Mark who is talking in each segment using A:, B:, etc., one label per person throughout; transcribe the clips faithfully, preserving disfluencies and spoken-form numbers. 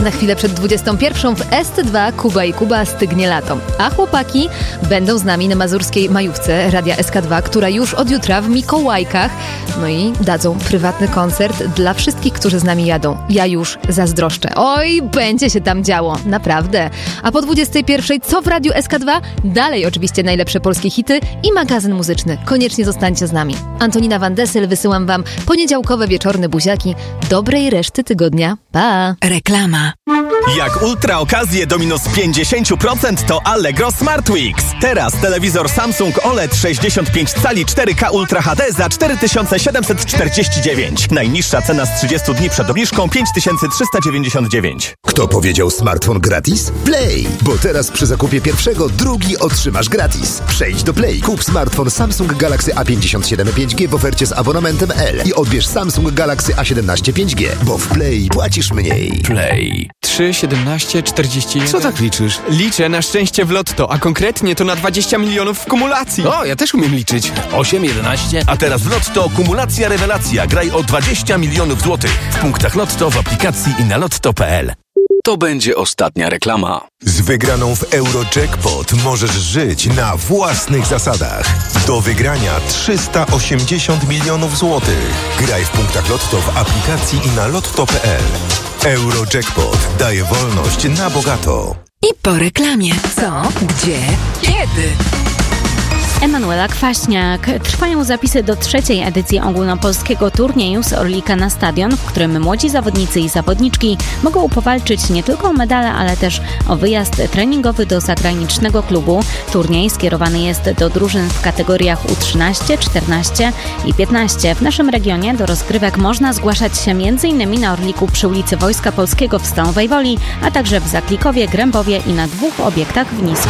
A: Na chwilę przed dwudziestą pierwszą w S T dwa Kuba i Kuba stygnie lato. A chłopaki będą z nami na mazurskiej majówce Radia S K dwa, która już od jutra w Mikołajkach. No i dadzą prywatny koncert dla wszystkich, którzy z nami jadą. Ja już zazdroszczę. Oj, będzie się tam działo. Naprawdę. A po dwudziestej pierwszej co w Radiu S K dwa? Dalej oczywiście najlepsze polskie hity i magazyn muzyczny. Koniecznie zostańcie z nami. Antonina Van Dessel, wysyłam wam poniedziałkowe wieczorne buziaki. Dobrej reszty tygodnia. Pa!
B: Reklama.
C: Jak ultra okazje do minus pięćdziesiąt procent to Allegro Smart Weeks. Teraz telewizor Samsung O L E D sześćdziesiąt pięć cali cztery K Ultra H D za cztery tysiące siedemset czterdzieści dziewięć. Najniższa cena z trzydziestu dni przed obniżką pięć tysięcy trzysta dziewięćdziesiąt dziewięć.
D: Kto powiedział smartfon gratis? Play! Bo teraz przy zakupie pierwszego drugi otrzymasz gratis. Przejdź do Play, kup smartfon Samsung Galaxy A pięćdziesiąt siedem pięć G w ofercie z abonamentem L i odbierz Samsung Galaxy A siedemnaście pięć G, bo w Play płacisz mniej.
E: Play. trzy, siedemnaście, czterdzieści jeden.
F: Co tak liczysz?
E: Liczę na szczęście w lotto, a konkretnie to na dwadzieścia milionów w kumulacji.
F: O, ja też umiem liczyć. osiem, jedenaście.
G: A teraz w Lotto kumulacja rewelacja. Graj o dwadzieścia milionów złotych. W punktach Lotto, w aplikacji i na lotto kropka p l.
H: To będzie ostatnia reklama.
D: Z wygraną w Eurojackpot możesz żyć na własnych zasadach. Do wygrania trzysta osiemdziesiąt milionów złotych. Graj w punktach Lotto w aplikacji i na lotto kropka p l. Eurojackpot daje wolność na bogato.
B: I po reklamie. Co? Gdzie? Kiedy?
I: Emanuela Kwaśniak. Trwają zapisy do trzeciej edycji ogólnopolskiego turnieju z Orlika na stadion, w którym młodzi zawodnicy i zawodniczki mogą powalczyć nie tylko o medale, ale też o wyjazd treningowy do zagranicznego klubu. Turniej skierowany jest do drużyn w kategoriach U trzynaście, czternaście i piętnaście. W naszym regionie do rozgrywek można zgłaszać się m.in. na Orliku przy ulicy Wojska Polskiego w Stalowej Woli, a także w Zaklikowie, Grębowie i na dwóch obiektach w Nisku.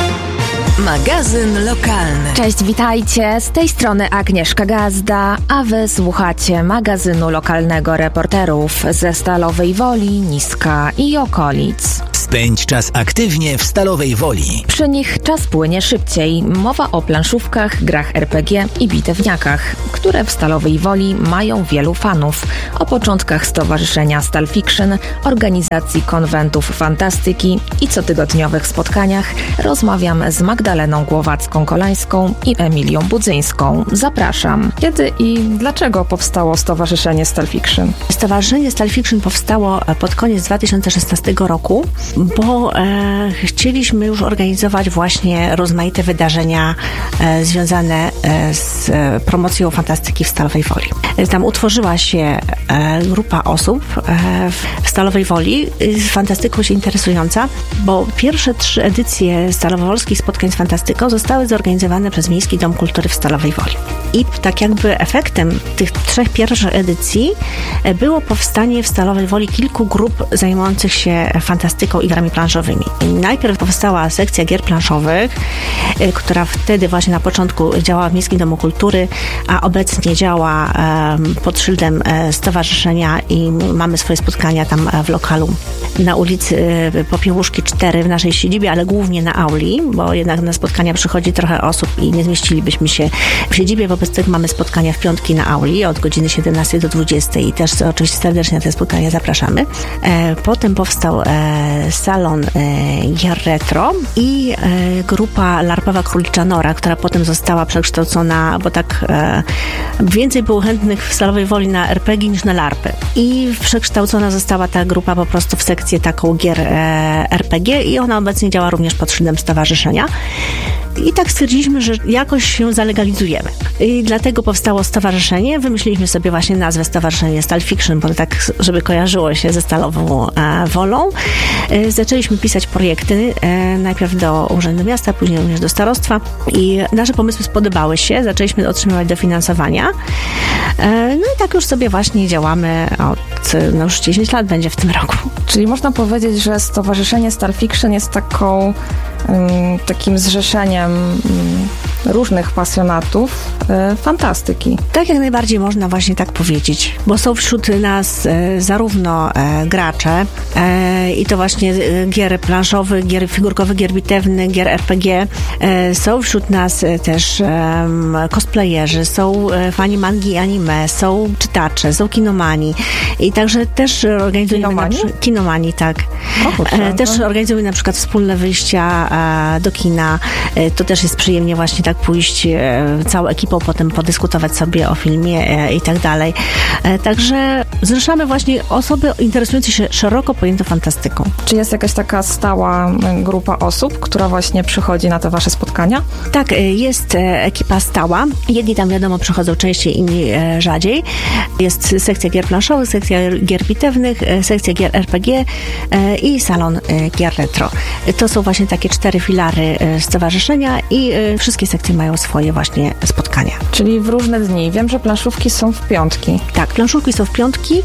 B: Magazyn lokalny.
J: Cześć, witajcie. Z tej strony Agnieszka Gazda, a wy słuchacie magazynu lokalnego reporterów ze Stalowej Woli, Niska i okolic.
K: Spędź czas aktywnie w Stalowej Woli.
J: Przy nich czas płynie szybciej. Mowa o planszówkach, grach er pe gie i bitewniakach, które w Stalowej Woli mają wielu fanów. O początkach stowarzyszenia Stal Fiction, organizacji konwentów fantastyki i cotygodniowych spotkaniach rozmawiam z Magdaleną Głowacką-Kolańską i Emilią Budzyńską. Zapraszam.
L: Kiedy i dlaczego powstało Stowarzyszenie Stal Fiction?
M: Stowarzyszenie Stal Fiction powstało pod koniec dwa tysiące szesnastego roku, bo e, chcieliśmy już organizować właśnie rozmaite wydarzenia e, związane e, z e, promocją fantastyki w Stalowej Woli. E, tam utworzyła się e, grupa osób e, w Stalowej Woli z fantastyką się interesująca, bo pierwsze trzy edycje stalowolskich spotkań z fantastyką zostały zorganizowane przez Miejski Dom Kultury w Stalowej Woli. I tak jakby efektem tych trzech pierwszych edycji było powstanie w Stalowej Woli kilku grup zajmujących się fantastyką i grami planszowymi. I najpierw powstała sekcja gier planszowych, która wtedy właśnie na początku działała w Miejskim Domu Kultury, a obecnie działa pod szyldem stowarzyszenia i mamy swoje spotkania tam w lokalu na ulicy Popiełuszki cztery w naszej siedzibie, ale głównie na auli, bo jednak na spotkania przychodzi trochę osób i nie zmieścilibyśmy się w siedzibie. Wobec tego mamy spotkania w piątki na auli od godziny siedemnastej do dwudziestej i też oczywiście serdecznie na te spotkania zapraszamy. Potem powstał salon gier retro i grupa larpowa Królicza Nora, która potem została przekształcona, bo tak więcej było chętnych w Stalowej Woli na er pe gie niż na larpy. I przekształcona została ta grupa po prostu w sekcję taką gier er pe gie i ona obecnie działa również pod szyldem stowarzyszenia. I tak stwierdziliśmy, że jakoś się zalegalizujemy. I dlatego powstało stowarzyszenie. Wymyśliliśmy sobie właśnie nazwę Stowarzyszenie Stal Fiction, bo tak, żeby kojarzyło się ze Stalową e, Wolą. E, zaczęliśmy pisać projekty, e, najpierw do Urzędu Miasta, później również do starostwa i nasze pomysły spodobały się. Zaczęliśmy otrzymywać dofinansowania. E, no i tak już sobie właśnie działamy od, no już dziesięć lat będzie w tym roku.
L: Czyli można powiedzieć, że Stowarzyszenie Stal Fiction jest taką takim zrzeszeniem różnych pasjonatów fantastyki.
M: Tak, jak najbardziej można właśnie tak powiedzieć, bo są wśród nas zarówno gracze, i to właśnie gier planszowych, gier figurkowych, gier bitewnych, gier er pe gie. Są wśród nas też cosplayerzy, są fani mangi i anime, są czytacze, są kinomani i także też organizujemy
L: kinomani,
M: na, kinomani tak.
L: O, kurczę,
M: też
L: to...
M: organizujemy na przykład wspólne wyjścia do kina. To też jest przyjemnie właśnie tak pójść całą ekipą, potem podyskutować sobie o filmie i tak dalej. Także zrzeszamy właśnie osoby interesujące się szeroko pojętą fantastyką.
L: Czy jest jakaś taka stała grupa osób, która właśnie przychodzi na te wasze spotkania?
M: Tak, jest ekipa stała. Jedni tam wiadomo przychodzą częściej, inni rzadziej. Jest sekcja gier planszowych, sekcja gier bitewnych, sekcja gier er pe gie i salon gier retro. To są właśnie takie cztery filary stowarzyszenia i wszystkie sekcje mają swoje właśnie spotkania.
L: Czyli w różne dni. Wiem, że planszówki są w piątki.
M: Tak, planszówki są w piątki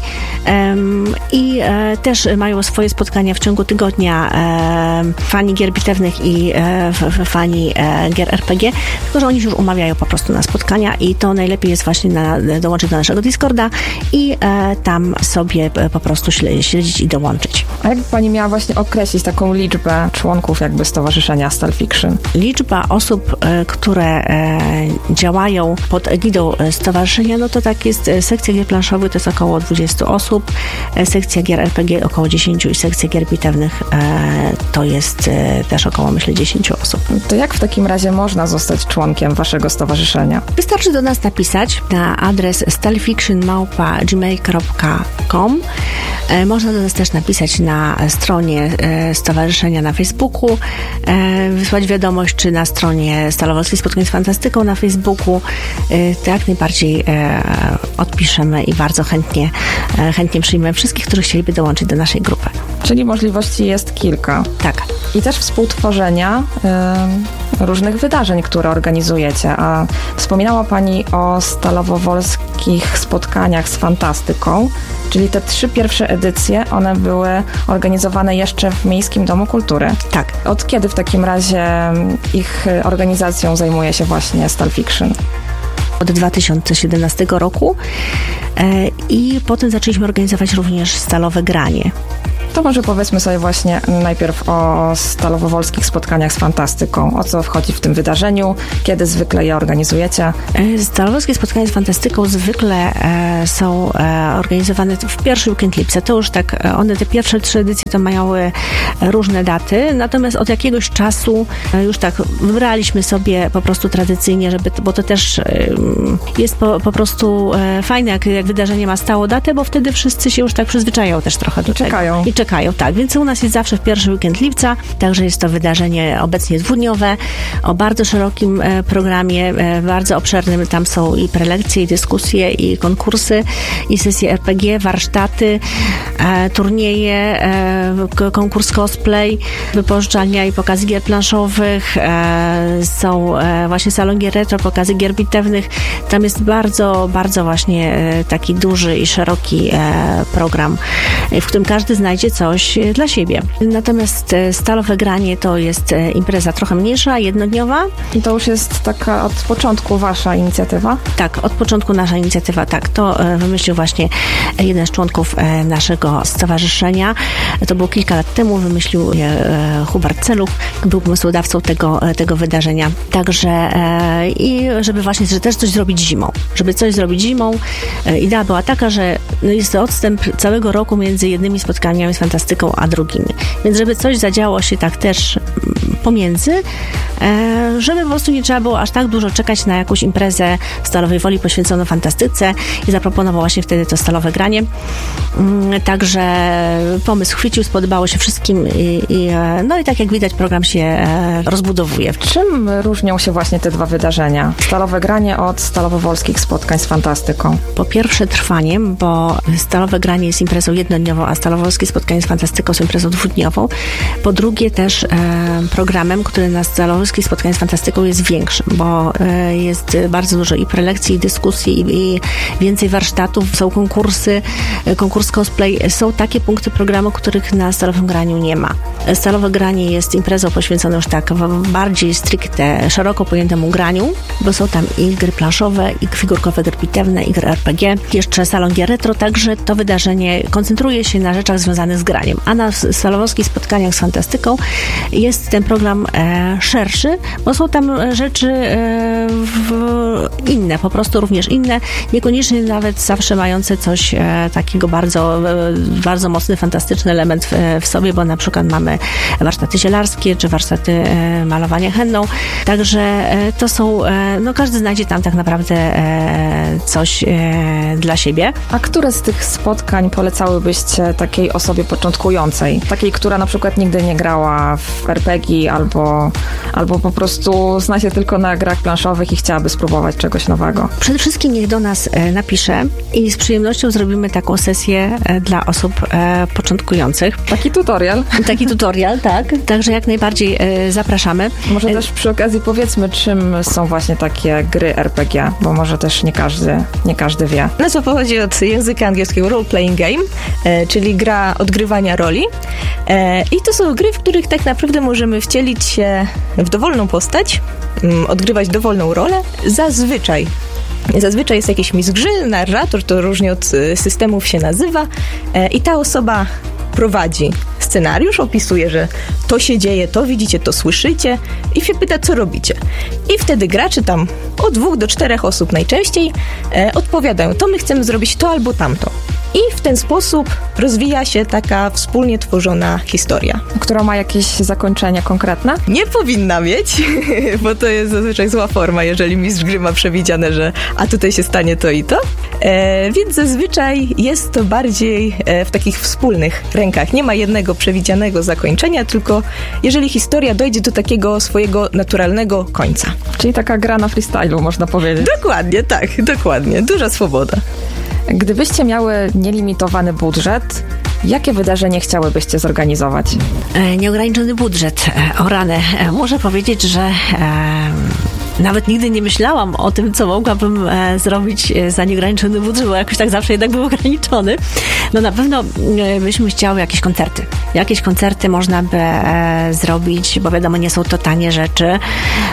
M: um, i e, też mają swoje spotkania w ciągu tygodnia e, fani gier bitewnych i e, f, fani e, gier er pe gie, tylko że oni się już umawiają po prostu na spotkania i to najlepiej jest właśnie na, dołączyć do naszego Discorda i e, tam sobie po prostu śledzić i dołączyć.
L: A jakby pani miała właśnie określić taką liczbę członków jakby stowarzyszenia Stal Fiction?
M: Liczba osób, e, które e, działają pod egidą stowarzyszenia, no to tak jest, sekcja gier planszowych to jest około dwudziestu osób, sekcja gier er pe gie około dziesięciu i sekcja gier bitewnych e, to jest e, też około, myślę, dziesięciu osób.
L: To jak w takim razie można zostać członkiem waszego stowarzyszenia?
M: Wystarczy do nas napisać na adres stalfiction małpa gmail kropka com. E, można do nas też napisać na stronie e, stowarzyszenia na Facebooku, e, wysłać wiadomość, czy na stronie Stalowolskich Spotkań z Fantastyką na Facebooku. E, to jak najbardziej e, odpiszemy i bardzo chętnie, e, chętnie przyjmiemy wszystkich, którzy chcieliby dołączyć do naszej grupy.
L: Czyli możliwości jest kilka.
M: Tak.
L: I też współtworzenia y, różnych wydarzeń, które organizujecie. A wspominała pani o Stalowowolskich Spotkaniach z Fantastyką, czyli te trzy pierwsze edycje, one były organizowane jeszcze w Miejskim Domu Kultury.
M: Tak.
L: Od kiedy w takim razie ich organizacją zajmuje się właśnie Stal Fiction?
M: Od dwa tysiące siedemnastego roku e, i potem zaczęliśmy organizować również stalowe granie.
L: To może powiedzmy sobie właśnie najpierw o Stalowowolskich Spotkaniach z Fantastyką. O co wchodzi w tym wydarzeniu? Kiedy zwykle je organizujecie?
M: Stalowowskie Spotkania z Fantastyką zwykle e, są e, organizowane w pierwszy weekend lipca. To już tak, one te pierwsze trzy edycje to mają różne daty, natomiast od jakiegoś czasu e, już tak wybraliśmy sobie po prostu tradycyjnie, żeby, bo to też e, jest po, po prostu e, fajne, jak, jak wydarzenie ma stałą datę, bo wtedy wszyscy się już tak przyzwyczajają też trochę do
L: I czekają.
M: tego. I czekają, tak. Więc u nas jest zawsze w pierwszy weekend lipca, także jest to wydarzenie obecnie dwudniowe, o bardzo szerokim e, programie, e, bardzo obszernym. Tam są i prelekcje, i dyskusje, i konkursy, i sesje er pe gie, warsztaty, e, turnieje, e, konkurs cosplay, wypożyczalnia i pokazy gier planszowych, e, są e, właśnie salon gier retro, pokazy gier bitewnych. Tam jest bardzo, bardzo właśnie e, taki duży i szeroki e, program, w którym każdy znajdzie coś dla siebie. Natomiast stalowe granie to jest impreza trochę mniejsza, jednodniowa.
L: I to już jest taka od początku wasza inicjatywa?
M: Tak, od początku nasza inicjatywa, tak. To wymyślił właśnie jeden z członków naszego stowarzyszenia. To było kilka lat temu, wymyślił Hubert Celuch, był pomysłodawcą tego, tego wydarzenia. Także i żeby właśnie, że też coś zrobić zimą. Żeby coś zrobić zimą. Idea była taka, że jest to odstęp całego roku między jednymi spotkaniami z fantastyką, a drugimi. Więc żeby coś zadziało się tak też pomiędzy, żeby po prostu nie trzeba było aż tak dużo czekać na jakąś imprezę Stalowej Woli poświęconą fantastyce i zaproponował właśnie wtedy to stalowe granie. Także pomysł chwycił, spodobało się wszystkim i, i no i tak jak widać program się rozbudowuje.
L: Czym różnią się właśnie te dwa wydarzenia? Stalowe granie od Stalowowolskich Spotkań z Fantastyką?
M: Po pierwsze trwaniem, bo stalowe granie jest imprezą jednodniową, a Stalowowskie Spotkanie z Fantastyką są imprezą dwudniową. Po drugie też e, programem, który na Stalowowskich Spotkaniach z Fantastyką jest większy, bo e, jest bardzo dużo i prelekcji, i dyskusji, i, i więcej warsztatów, są konkursy, e, konkurs cosplay, są takie punkty programu, których na stalowym graniu nie ma. Stalowe granie jest imprezą poświęconą już tak bardziej stricte, szeroko pojętemu graniu, bo są tam i gry planszowe, i figurkowe, gry bitewne, i gry er pe gie, jeszcze salon gier retro, także to wydarzenie koncentruje się na rzeczach związanych z graniem. A na stalowowskich spotkaniach z fantastyką jest ten program e, szerszy, bo są tam rzeczy e, w, inne, po prostu również inne, niekoniecznie nawet zawsze mające coś e, takiego bardzo, e, bardzo mocny, fantastyczny element w, w sobie, bo na przykład mamy warsztaty zielarskie, czy warsztaty e, malowania henną, także e, to są, e, no każdy znajdzie tam tak naprawdę e, coś e, dla siebie.
L: A które z tych spotkań polecałybyście takiej osobie początkującej? Takiej, która na przykład nigdy nie grała w er pe gie albo, albo po prostu zna się tylko na grach planszowych i chciałaby spróbować czegoś nowego.
M: Przede wszystkim niech do nas e, napisze i z przyjemnością zrobimy taką sesję e, dla osób e, początkujących.
L: Taki tutorial.
M: Taki tutorial, tak. Także jak najbardziej e, zapraszamy.
L: Może też przy okazji powiedzmy, czym są właśnie takie gry er pe gie, bo może też nie każdy, nie każdy wie.
N: Nazwa pochodzi od języka angielskiego role playing game, e, czyli gra odgrywania roli. E, I to są gry, w których tak naprawdę możemy wcielić się w dowolną postać, m, odgrywać dowolną rolę. Zazwyczaj Zazwyczaj jest jakiś mistrz gry, narrator, to różnie od systemów się nazywa, e, i ta osoba prowadzi scenariusz, opisuje, że to się dzieje, to widzicie, to słyszycie i się pyta, co robicie. I wtedy gracze tam od dwóch do czterech osób najczęściej e, odpowiadają, to my chcemy zrobić to albo tamto. I w ten sposób rozwija się taka wspólnie tworzona historia.
L: Która ma jakieś zakończenie konkretne?
N: Nie powinna mieć, bo to jest zazwyczaj zła forma, jeżeli mistrz gry ma przewidziane, że a tutaj się stanie to i to. E, więc zazwyczaj jest to bardziej e, w takich wspólnych rękach. Nie ma jednego przewidzianego zakończenia, tylko jeżeli historia dojdzie do takiego swojego naturalnego końca.
L: Czyli taka gra na freestylu, można powiedzieć.
N: Dokładnie, tak, dokładnie. Duża swoboda.
L: Gdybyście miały nielimitowany budżet, jakie wydarzenie chciałybyście zorganizować?
M: E, nieograniczony budżet. E, o rany. E, muszę powiedzieć, że e, nawet nigdy nie myślałam o tym, co mogłabym e, zrobić za nieograniczony budżet, bo jakoś tak zawsze jednak był ograniczony. No na pewno e, byśmy chciały jakieś koncerty. Jakieś koncerty można by e, zrobić, bo wiadomo, nie są to tanie rzeczy, e,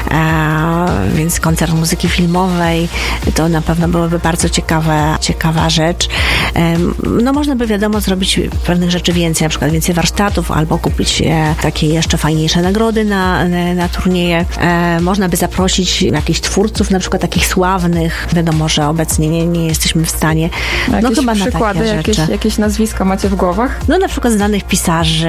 M: więc koncert muzyki filmowej to na pewno byłoby bardzo ciekawe, ciekawa rzecz. E, no można by wiadomo zrobić pewnych rzeczy więcej, na przykład więcej warsztatów, albo kupić e, takie jeszcze fajniejsze nagrody na, na, na turnieje. E, można by zaprosić jakichś twórców, na przykład takich sławnych. Wiadomo, że obecnie nie, nie jesteśmy w stanie.
L: No
M: jakieś
L: chyba
M: przykłady,
L: na takie
M: jakieś,
L: rzeczy. Jakieś nazwiska macie w głowach?
M: No na przykład znanych pisarzy,